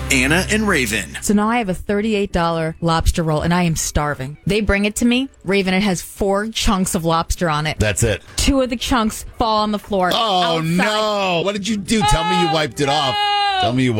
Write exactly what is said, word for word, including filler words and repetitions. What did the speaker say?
Anna and Raven. So now I have a thirty-eight dollars lobster roll, and I am starving. They bring it to me. Raven, it has four chunks of lobster on it. That's it. Two of the chunks fall on the floor. Oh, outside. no. What did you do? Tell me you wiped it off. Tell me you